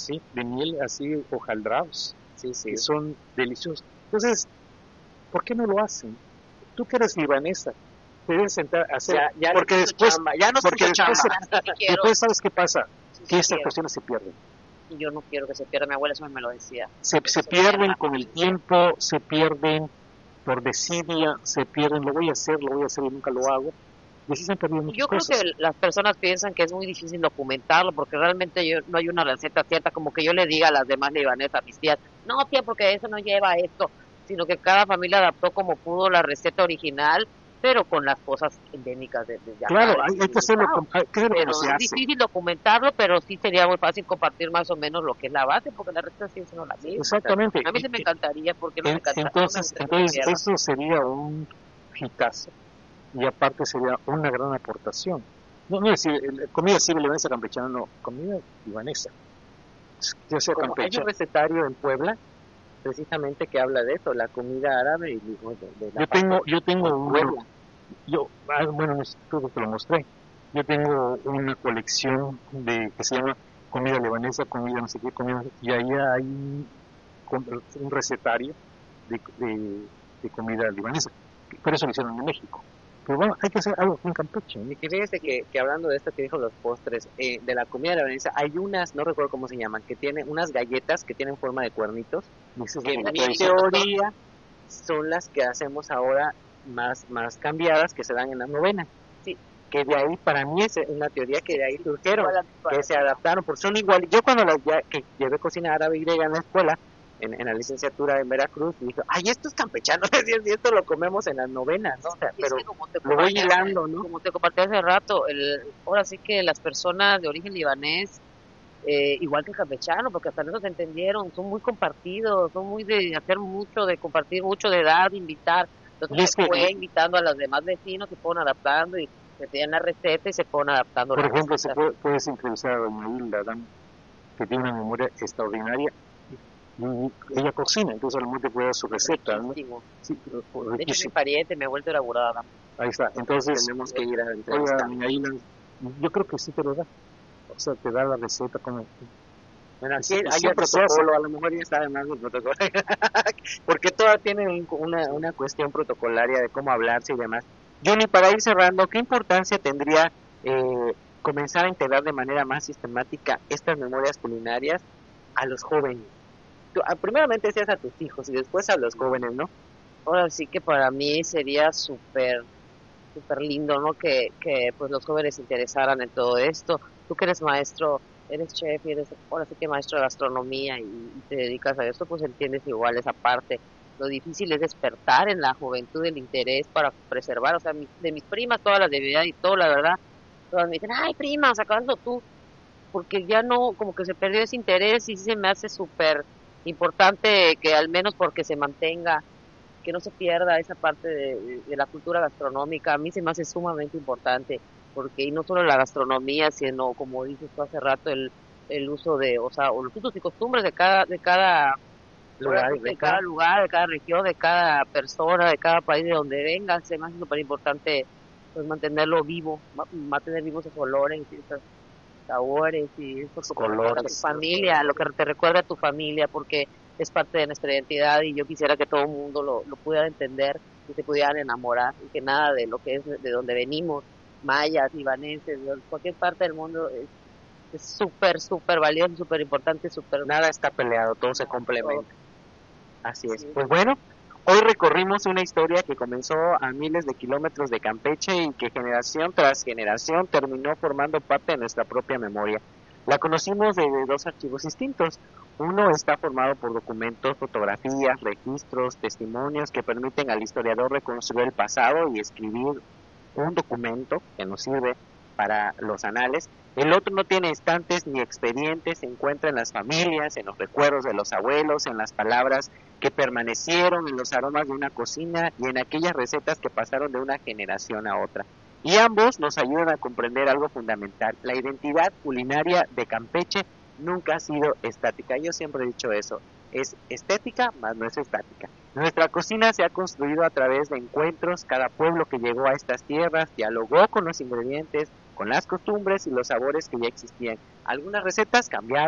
sí, de miel así hojaldrados, Sí, sí. que son deliciosos. Entonces, ¿por qué no lo hacen? Tú que eres libanesa, te debes sentar a hacer, Ya les porque puso después, chamba, ya nos porque puso después, chamba. Sí quiero, después, ¿sabes qué pasa? Que sí estas quiero. cuestiones se pierden. Y yo no quiero que se pierda. Mi abuela eso me lo decía. Se Eso pierden pierda. con el tiempo, se pierden por desidia, se pierden, lo voy a hacer y nunca lo hago. Y así se han perdido muchas Yo creo cosas. que las personas piensan que es muy difícil documentarlo porque realmente no hay una receta cierta, como que yo le diga a las demás libanesas, a mis tías, no tía, porque eso no lleva esto, sino que cada familia adaptó como pudo la receta original, pero con las cosas endémicas de acá, Claro, hay que hacerlo, hay que hacerlo como pero se es hace. difícil documentarlo, pero sí sería muy fácil compartir más o menos lo que es la base, porque la receta sigue siendo la misma. O sea, Exactamente. a mí sí me encantaría, porque no me encanta, no me Entonces, gustaría que se pierda. eso sería un hitazo y aparte sería una gran aportación. No, no decir comida así libanesa campechana, no, comida libanesa, ya sea Como hay un campecha. recetario en Puebla, precisamente que habla de eso, la comida árabe y de la parte Yo de tengo uno, Puebla. bueno, no sé, creo que te lo mostré. Yo tengo una colección de que se llama comida libanesa, comida no sé qué, comida, y ahí hay un recetario de comida libanesa. Por eso lo hicieron en México. Pero bueno, hay que hacer algo aquí en Campeche, ¿no? Y fíjese que hablando de esto que dijo los postres, de la comida libanesa, hay unas, no recuerdo cómo se llaman, que tienen unas galletas que tienen forma de cuernitos, Y esa es que la en tradición. teoría son las que hacemos ahora más cambiadas, que se dan en las novenas. Sí, Que de ahí, para mí es una teoría que de ahí sí, surgieron, igual a mí que se adaptaron, porque son igual. Yo cuando que llevé cocina árabe y griega en la escuela, en la licenciatura en Veracruz, dije, ay, esto es campechano, y esto lo comemos en las novenas, ¿no? O sea, es pero que como te lo voy compartí hilando, ¿no? como te compartí hace rato, ahora sí que las personas de origen libanés, igual que campechano, porque hasta eso se entendieron, son muy compartidos, son muy de hacer mucho, de compartir mucho, de dar, de invitar. Entonces Y se es que, fue invitando a los demás vecinos, se fueron adaptando y se tenían la receta y se fueron adaptando por la ejemplo, receta. puedes entrevistar a doña Hilda Dan, que tiene una memoria extraordinaria, y ella cocina, entonces a lo mejor te puede dar su receta, ¿no? Riquísimo. Sí, De hecho, es mi riquísimo. pariente, me ha vuelto elaborada. Ahí está. Entonces, Tenemos que ir a oiga, entrevistar. doña Hilda, yo creo que sí te lo da. O sea, te da la receta como... Bueno, Y, aquí y hay un siempre se hace. protocolo, a lo mejor ya está más del protocolo, porque todo tiene una cuestión protocolaria de cómo hablarse y demás. Johnny, para ir cerrando, ¿qué importancia tendría comenzar a integrar de manera más sistemática estas memorias culinarias a los jóvenes? Primeramente decías a tus hijos y después a los jóvenes, ¿no? Ahora sí que para mí sería súper lindo, ¿no? Que pues los jóvenes se interesaran en todo esto. Tú que eres maestro, eres chef y eres ahora sí que maestro de gastronomía y te dedicas a esto, pues entiendes igual esa parte. Lo difícil es despertar en la juventud el interés para preservar, o sea, de mis primas, todas las de mi edad y todo, la verdad, todas me dicen, ay, prima, sacando tú, porque ya no, como que se perdió ese interés y sí se me hace súper importante que al menos porque se mantenga, que no se pierda esa parte de la cultura gastronómica. A mí se me hace sumamente importante, porque y no solo la gastronomía, sino como dices tú hace rato, el uso de, o sea, o los usos y costumbres ahora Lugar sí que de de cada acá. lugar, de cada región, de cada persona, de cada país de donde vengan, se me hace súper importante pues mantenerlo vivo, mantener vivos esos olores y esos sabores y eso que te recuerda a tu Colores. familia, lo que te recuerda a tu familia, porque es parte de nuestra identidad y yo quisiera que todo el mundo lo pudiera entender y se pudieran enamorar y que nada de lo que es de donde venimos, mayas, libaneses, de cualquier parte del mundo es súper valioso, súper importante, súper Nada está peleado, todo se todo. complementa. Así es. Sí. Pues bueno, hoy recorrimos una historia que comenzó a miles de kilómetros de Campeche y que generación tras generación terminó formando parte de nuestra propia memoria. La conocimos de dos archivos distintos. Uno está formado por documentos, fotografías, registros, testimonios que permiten al historiador reconstruir el pasado y escribir un documento que nos sirve para los anales. El otro no tiene estantes ni expedientes, se encuentra en las familias, en los recuerdos de los abuelos, en las palabras que permanecieron, en los aromas de una cocina y en aquellas recetas que pasaron de una generación a otra. Y ambos nos ayudan a comprender algo fundamental. La identidad culinaria de Campeche nunca ha sido estática. Yo siempre he dicho eso. Es estética, más no es estática. Nuestra cocina se ha construido a través de encuentros. Cada pueblo que llegó a estas tierras dialogó con los ingredientes, con las costumbres y los sabores que ya existían. Algunas recetas cambiaron,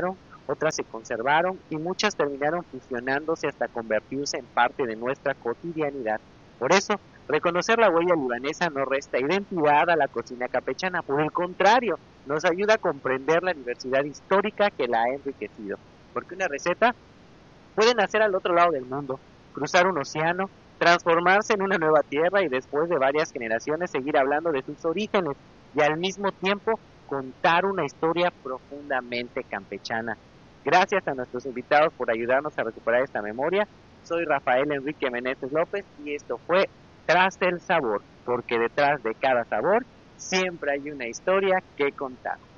otras se conservaron y muchas terminaron fusionándose hasta convertirse en parte de nuestra cotidianidad. Por eso, reconocer la huella libanesa no resta identidad a la cocina campechana, por el contrario, nos ayuda a comprender la diversidad histórica que la ha enriquecido. Porque una receta puede nacer al otro lado del mundo, cruzar un océano, transformarse en una nueva tierra y después de varias generaciones seguir hablando de sus orígenes y al mismo tiempo contar una historia profundamente campechana. Gracias a nuestros invitados por ayudarnos a recuperar esta memoria. Soy Rafael Enrique Meneses López y esto fue Tras el Sabor, porque detrás de cada sabor siempre hay una historia que contar.